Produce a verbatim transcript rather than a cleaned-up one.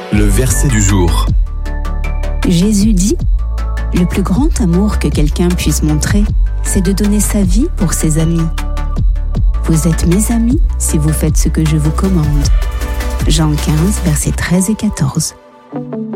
Le verset du jour. Jésus dit : « Le plus grand amour que quelqu'un puisse montrer, c'est de donner sa vie pour ses amis. Vous êtes mes amis si vous faites ce que je vous commande. » Jean quinze, versets treize et quatorze.